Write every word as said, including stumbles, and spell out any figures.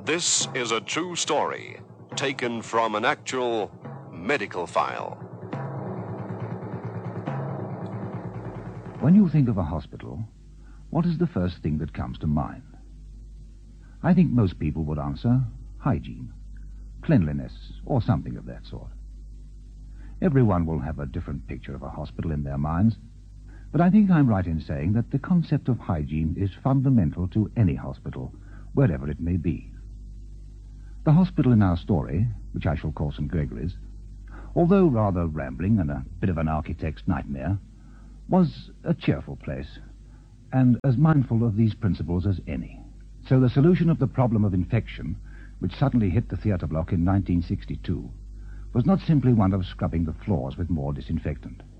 This is a true story taken from an actual medical file. When you think of a hospital, what is the first thing that comes to mind? I think most people would answer hygiene, cleanliness, or something of that sort. Everyone will have a different picture of a hospital in their minds, but I think I'm right in saying that the concept of hygiene is fundamental to any hospital, wherever it may be. The hospital in our story, which I shall call Saint Gregory's, although rather rambling and a bit of an architect's nightmare, was a cheerful place, and as mindful of these principles as any. So the solution of the problem of infection, which suddenly hit the theatre block in nineteen sixty-two, was not simply one of scrubbing the floors with more disinfectant.